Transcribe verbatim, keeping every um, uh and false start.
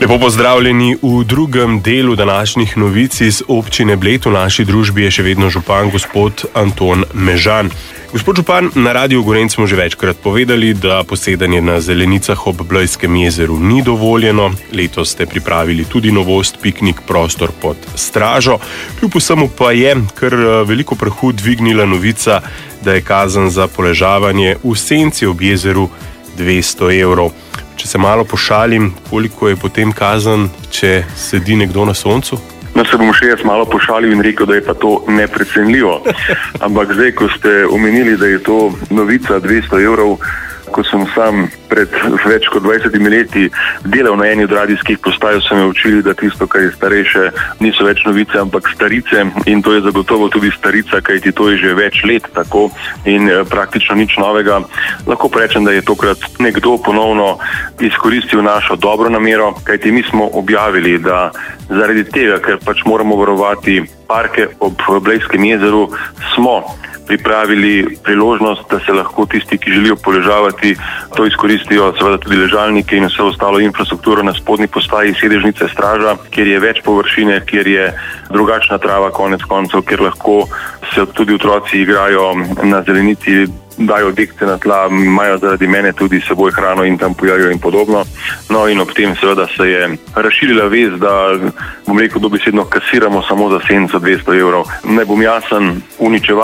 Lepo pozdravljeni v drugem delu današnjih novic iz občine Bled. V naši družbi je še vedno župan gospod Anton Mežan. Gospod župan, na Radiu Gorenj smo že večkrat povedali, da posedanje na zelenicah ob Blejskem jezeru ni dovoljeno. Letos ste pripravili tudi novost, piknik prostor pod stražo. Kljub vsemu pa je kar veliko prahu dvignila novica, da je kazen za poležavanje v senci ob jezeru dvesto evrov. Če se malo pošalim, koliko je potem kazen, če sedi nekdo na soncu? No, se bom še jaz malo pošalil in rekel, da je pa to neprecenljivo. Ampak zdaj, ko ste omenili, da je to novica dvesto evrov, ko sem sam pred več kot dvajsetimi leti delal na eni od radijskih postaj, so me učili, da tisto, kar je starejše, niso več novice, ampak starice, in to je zagotovo tudi starica, kajti to je že več let tako in praktično nič novega. Lahko pa rečem, da je tokrat nekdo ponovno izkoristil našo dobro namero, kajti mi smo objavili, da zaradi tega, ker pač moramo varovati parke ob Blejskem jezeru, smo pripravili priložnost, da se lahko tisti, ki želijo poležavati, to izkoristijo, seveda tudi ležalnike in vse ostalo infrastrukturo na spodnji postaji sedežnice straža, kjer je več površine, kjer je drugačna trava konec koncev, kjer lahko se tudi otroci igrajo na zelenici, dajo dekce na tla, imajo zaradi mene tudi seboj hrano in tam pojavijo in podobno. No in ob tem seveda se je razširila vez, da bom rekel dobesedno kasiramo samo za senco dvesto evrov. Ne bom jasen, uničevanje